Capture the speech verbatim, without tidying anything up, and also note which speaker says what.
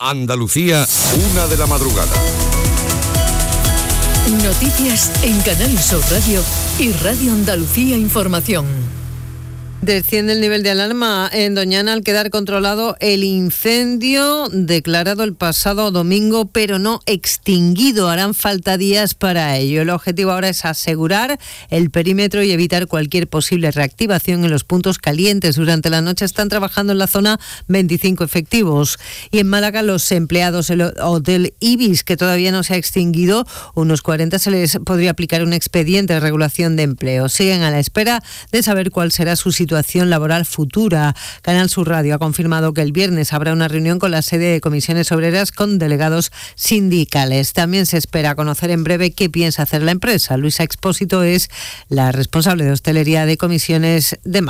Speaker 1: Andalucía, una de la madrugada.
Speaker 2: Noticias en Canal Sur Radio y Radio Andalucía Información.
Speaker 3: Desciende el nivel de alarma en Doñana al quedar controlado el incendio declarado el pasado domingo, pero no extinguido. Harán falta días para ello. El objetivo ahora es asegurar el perímetro y evitar cualquier posible reactivación en los puntos calientes. Durante la noche están trabajando en la zona veinticinco efectivos. Y en Málaga, los empleados del Hotel Ibis, que todavía no se ha extinguido, unos cuarenta, se les podría aplicar un expediente de regulación de empleo. Siguen a la espera de saber cuál será su situación laboral futura. Canal Sur Radio ha confirmado que el viernes habrá una reunión con la sede de Comisiones Obreras con delegados sindicales. También se espera conocer en breve qué piensa hacer la empresa. Luisa Expósito es la responsable de hostelería de Comisiones de Málaga.